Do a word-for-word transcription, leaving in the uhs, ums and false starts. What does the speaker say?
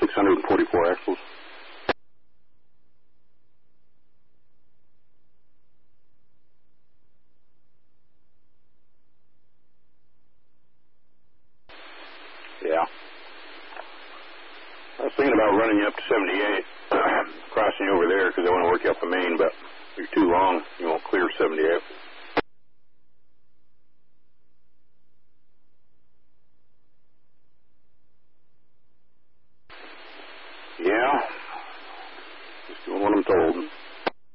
six hundred forty-four axles. Yeah. I was thinking about running you up to seventy-eight, crossing you over there because I want to work you up the main, but you're too long. You won't clear seventy-eight. Yeah. Just doing what I'm told.